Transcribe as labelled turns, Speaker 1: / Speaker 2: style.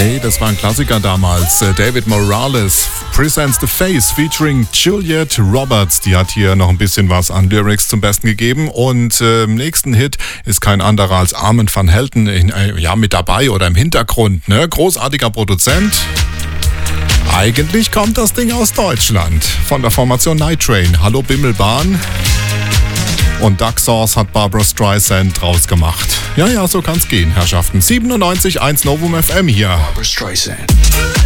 Speaker 1: Hey, das war ein Klassiker damals. David Morales presents The Face featuring Juliette Roberts. Die hat hier noch ein bisschen was an Lyrics zum Besten gegeben. Und im nächsten Hit ist kein anderer als Armand van Helden mit dabei oder im Hintergrund. Ne? Großartiger Produzent. Eigentlich kommt das Ding aus Deutschland. Von der Formation Night Train. Hallo Bimmelbahn. Und Duck Sauce hat Barbra Streisand draus gemacht. Ja, so kann's gehen, Herrschaften. 97.1 Novum FM hier.
Speaker 2: Barbra Streisand.